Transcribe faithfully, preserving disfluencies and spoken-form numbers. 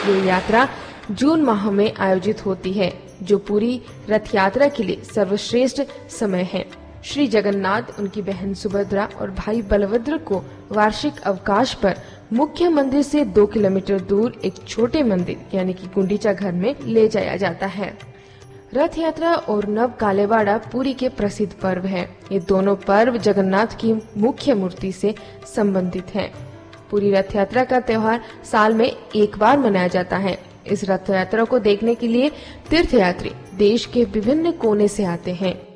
ये यात्रा जून माह में आयोजित होती है, जो पूरी रथ यात्रा के लिए सर्वश्रेष्ठ समय है। श्री जगन्नाथ, उनकी बहन सुभद्रा और भाई बलभद्र को वार्षिक अवकाश पर मुख्य मंदिर से दो किलोमीटर दूर एक छोटे मंदिर यानी कि गुंडीचा घर में ले जाया जाता है। रथ यात्रा और नव कालेवाड़ा पुरी के प्रसिद्ध पर्व हैं। ये दोनों पर्व जगन्नाथ की मुख्य मूर्ति से संबंधित हैं। पुरी रथ यात्रा का त्योहार साल में एक बार मनाया जाता है। इस रथ यात्रा को देखने के लिए तीर्थयात्री देश के विभिन्न कोने से आते हैं।